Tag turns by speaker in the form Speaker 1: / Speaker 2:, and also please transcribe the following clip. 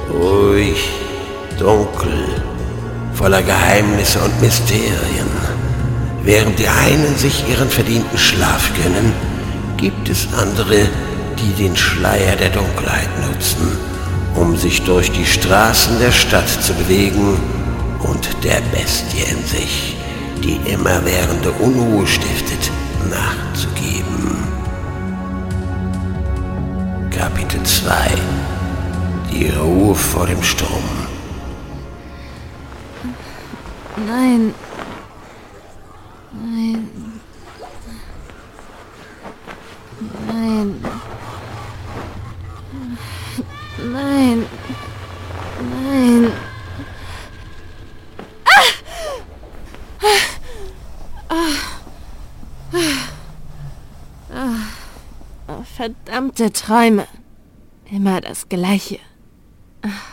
Speaker 1: Ruhig, dunkel, voller Geheimnisse und Mysterien. Während die einen sich ihren verdienten Schlaf gönnen, gibt es andere, die den Schleier der Dunkelheit nutzen, um sich durch die Straßen der Stadt zu bewegen und der Bestie in sich, die immerwährende Unruhe stiftet, nachzugeben. Kapitel 2: Die Ruhe vor dem Sturm.
Speaker 2: Nein. Nein. Nein. Nein. Nein. Verdammte Träume. Immer das Gleiche.